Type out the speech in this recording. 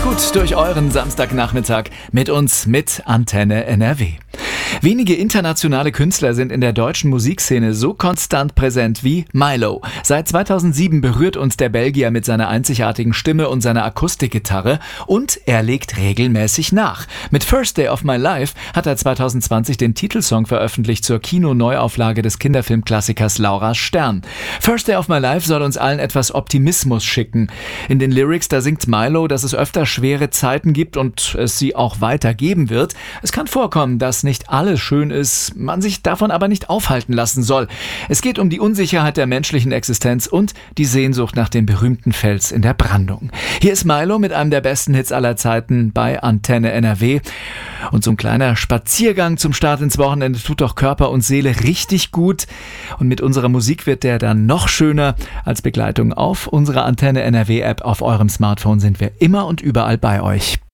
gut durch euren Samstagnachmittag mit uns, mit Antenne NRW. Wenige internationale Künstler sind in der deutschen Musikszene so konstant präsent wie Mylo. Seit 2007 berührt uns der Belgier mit seiner einzigartigen Stimme und seiner Akustikgitarre und er legt regelmäßig nach. Mit First Day of My Life hat er 2020 den Titelsong veröffentlicht zur Kino-Neuauflage des Kinderfilmklassikers Laura Stern. First Day of My Life soll uns allen etwas Optimismus schicken. In den Lyrics, da singt Mylo, dass es öfter schwere Zeiten gibt und es sie auch weiter geben wird. Es kann vorkommen, dass nicht alles schön ist, man sich davon aber nicht aufhalten lassen soll. Es geht um die Unsicherheit der menschlichen Existenz und die Sehnsucht nach dem berühmten Fels in der Brandung. Hier ist Mylo mit einem der besten Hits aller Zeiten bei Antenne NRW. Und so ein kleiner Spaziergang zum Start ins Wochenende tut doch Körper und Seele richtig gut. Und mit unserer Musik wird der dann noch schöner. Als Begleitung auf unserer Antenne NRW App auf eurem Smartphone sind wir immer und überall bei euch.